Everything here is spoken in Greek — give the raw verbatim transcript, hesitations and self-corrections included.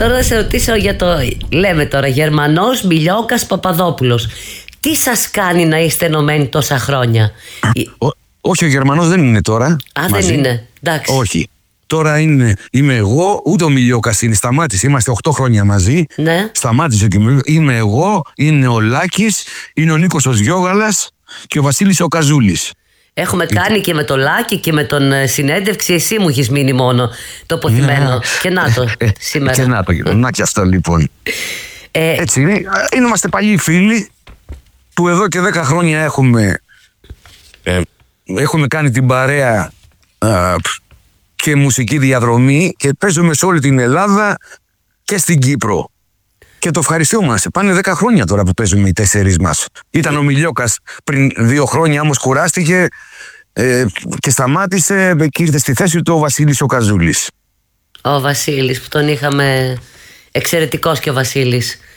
Τώρα να σε ρωτήσω για το, λέμε τώρα, Γερμανός Μπιλιόκας Παπαδόπουλος. Τι σας κάνει να είστε ενωμένοι τόσα χρόνια? Ό, όχι, ο Γερμανός δεν είναι τώρα. Α, μαζί. δεν είναι. Εντάξει. Όχι. Τώρα είναι, είμαι εγώ, ούτε ο Μιλιόκας είναι. Σταμάτησε. Είμαστε οκτώ χρόνια μαζί. Ναι. Σταμάτησε και είμαι, είμαι εγώ, είναι ο Λάκης, είναι ο Νίκος ο Σγιόγαλας και ο Βασίλης ο Καζούλης. Έχουμε κάνει και με το Λάκη και με τον ε, συνέντευξη. Εσύ μου έχεις μείνει μόνο τοποθυμένο. Και να το σήμερα. Και να το, να και αυτό λοιπόν. Ε, Έτσι είναι. Είμαστε παλιοί φίλοι που εδώ και δέκα χρόνια έχουμε, ε, έχουμε κάνει την παρέα ε, και μουσική διαδρομή και παίζουμε σε όλη την Ελλάδα και στην Κύπρο. Και το ευχαριστούμαστε. Πάνε δέκα χρόνια τώρα που παίζουμε οι τέσσερις μας. Ήταν ο Μιλιόκας πριν δύο χρόνια, όμως κουράστηκε ε, και σταμάτησε και ήρθε στη θέση του ο Βασίλης ο Καζούλης. Ο Βασίλης που τον είχαμε, εξαιρετικός και ο Βασίλης.